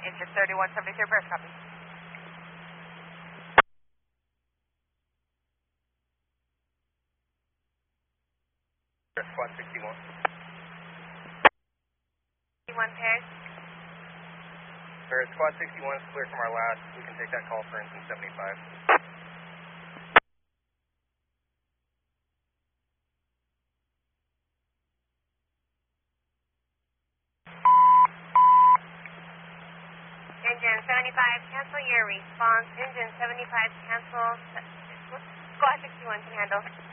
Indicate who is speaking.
Speaker 1: Engine 3173, first copy.
Speaker 2: Squad 61.
Speaker 1: 61 pairs.
Speaker 2: Sir, Squad 61 is clear from our labs. We can take that call for engine 75.
Speaker 1: Engine 75, cancel your response. Engine 75, cancel. Squad 61 can handle.